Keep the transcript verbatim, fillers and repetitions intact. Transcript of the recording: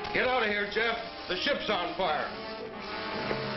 Get out of here, Jeff. The ship's on fire.